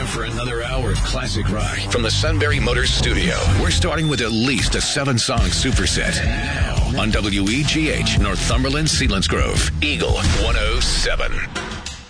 time for another hour of classic rock from the Sunbury Motors studio. We're starting with at least a 7-song superset. Now on WEGH, Northumberland, Selinsgrove, Eagle 107.